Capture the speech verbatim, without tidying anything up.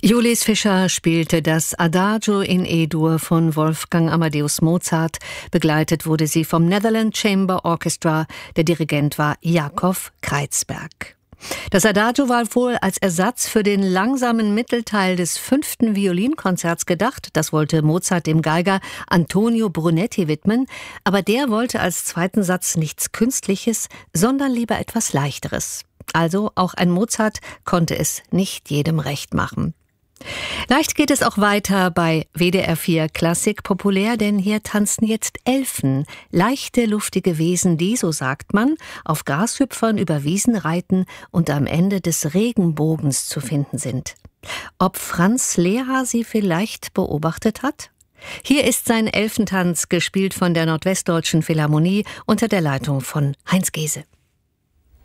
Julius Fischer spielte das Adagio in E-Dur von Wolfgang Amadeus Mozart. Begleitet wurde sie vom Netherlands Chamber Orchestra. Der Dirigent war Jakob Kreizberg. Das Adagio war wohl als Ersatz für den langsamen Mittelteil des fünften Violinkonzerts gedacht. Das wollte Mozart dem Geiger Antonio Brunetti widmen. Aber der wollte als zweiten Satz nichts Künstliches, sondern lieber etwas Leichteres. Also auch ein Mozart konnte es nicht jedem recht machen. Leicht geht es auch weiter bei W D R vier Klassik populär, denn hier tanzen jetzt Elfen, leichte, luftige Wesen, die, so sagt man, auf Grashüpfern über Wiesen reiten und am Ende des Regenbogens zu finden sind. Ob Franz Lehrer sie vielleicht beobachtet hat? Hier ist sein Elfentanz, gespielt von der Nordwestdeutschen Philharmonie unter der Leitung von Heinz Gehse.